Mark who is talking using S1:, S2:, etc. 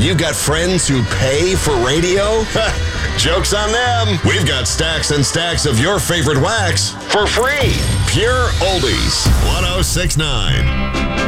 S1: You got friends who pay for radio? Joke's on them. We've got stacks and stacks of your favorite wax for free. Pure Oldies 1069.